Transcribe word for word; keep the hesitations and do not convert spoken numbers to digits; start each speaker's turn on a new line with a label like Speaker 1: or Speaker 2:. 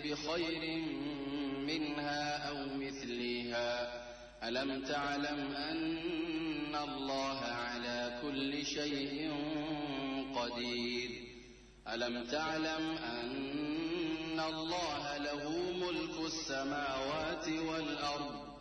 Speaker 1: بخير منها أو مثلها ألم تعلم أن الله على كل شيء قدير ألم تعلم أن الله له ملك السماوات والأرض